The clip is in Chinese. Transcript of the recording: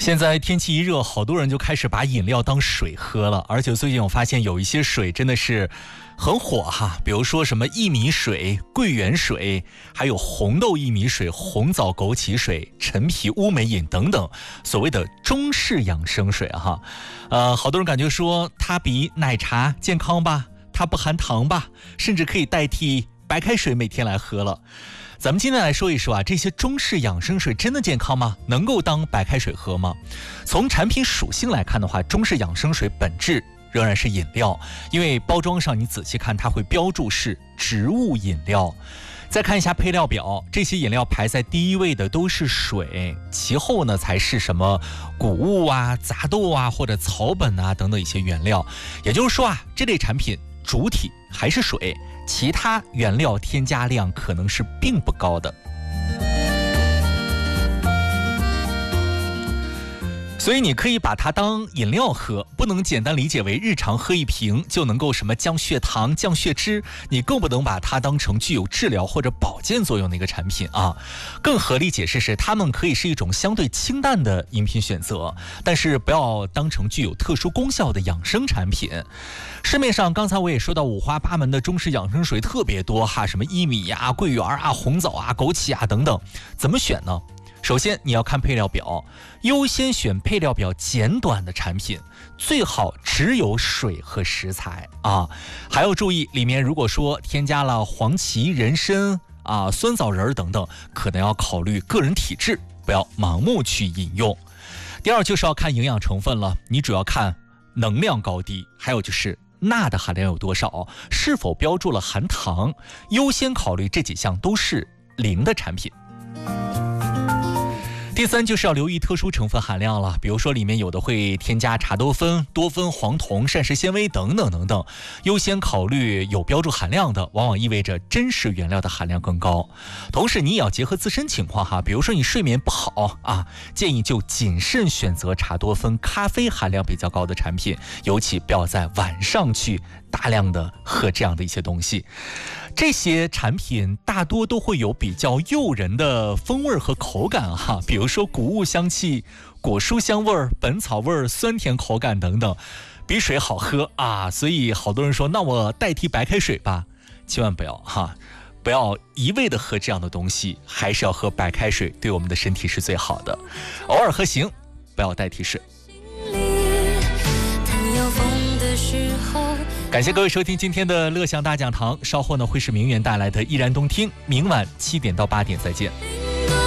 现在天气一热，好多人就开始把饮料当水喝了，而且最近我发现有一些水真的是很火哈，比如说什么薏米水、桂圆水，还有红豆薏米水、红枣枸杞水、陈皮乌梅饮等等，所谓的中式养生水哈。好多人感觉说它比奶茶健康吧，它不含糖吧，甚至可以代替白开水每天来喝了。咱们今天来说一说这些中式养生水真的健康吗？能够当白开水喝吗？从产品属性来看的话，中式养生水本质仍然是饮料，因为包装上你仔细看，它会标注是植物饮料。再看一下配料表，这些饮料排在第一位的都是水，其后呢才是什么谷物杂豆或者草本等等一些原料。也就是说这类产品主体还是水，其他原料添加量可能是并不高的。所以你可以把它当饮料喝，不能简单理解为日常喝一瓶就能够什么降血糖、降血脂，你更不能把它当成具有治疗或者保健作用的一个产品更合理解释是，它们可以是一种相对清淡的饮品选择，但是不要当成具有特殊功效的养生产品。市面上刚才我也说到五花八门的中式养生水特别多什么薏米桂圆红枣枸杞等等，怎么选呢？首先你要看配料表，优先选配料表简短的产品，最好只有水和食材还要注意里面如果说添加了黄芪、人参酸枣仁等等，可能要考虑个人体质，不要盲目去饮用。第二就是要看营养成分了，你主要看能量高低，还有就是钠的含量有多少，是否标注了含糖，优先考虑这几项都是零的产品。第三就是要留意特殊成分含量了，比如说里面有的会添加茶多酚、多酚、黄酮、膳食纤维等等等等，优先考虑有标注含量的，往往意味着真实原料的含量更高。同时你也要结合自身情况比如说你睡眠不好建议就谨慎选择茶多酚、咖啡含量比较高的产品，尤其不要在晚上去大量的喝这样的一些东西。这些产品大多都会有比较诱人的风味和口感比如说谷物香气、果蔬香味、本草味、酸甜口感等等，比水好喝所以好多人说那我代替白开水吧，千万不要不要一味的喝这样的东西，还是要喝白开水，对我们的身体是最好的。偶尔喝行，不要代替水。感谢各位收听今天的乐享大讲堂，稍后呢会是明媛带来的依然动听，明晚7点到8点再见。